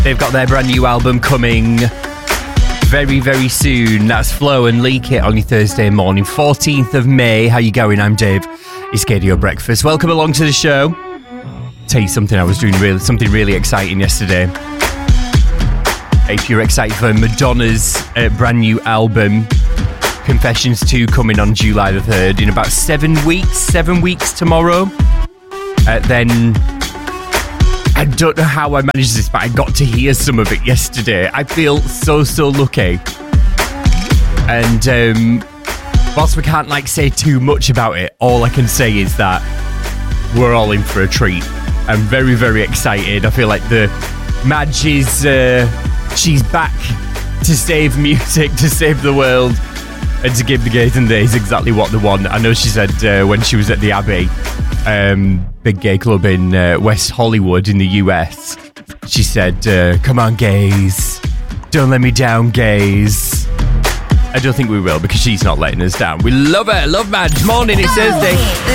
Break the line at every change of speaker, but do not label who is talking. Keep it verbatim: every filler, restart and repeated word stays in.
They've got their brand new album coming very, very soon. That's Flow and Leak It on your Thursday morning, fourteenth of May. How you going? I'm Dave. It's Radio Breakfast. Welcome along to the show. Tell you something, I was doing really something really exciting yesterday. If you're excited for Madonna's uh, brand new album, Confessions two, coming on July the third, in about seven weeks, seven weeks tomorrow. Uh, then, I don't know how I managed this, but I got to hear some of it yesterday. I feel so, so lucky. And um, whilst we can't like say too much about it, all I can say is that we're all in for a treat. I'm very, very excited. I feel like the Madge is, uh, she's back to save music, to save the world, and to give the gays and theys exactly what they want. I know she said uh, when she was at the Abbey, um, big gay club in uh, West Hollywood in the U S, she said, uh, come on gays, don't let me down gays. I don't think we will, because she's not letting us down. We love her, love Madge. Morning, it's Thursday.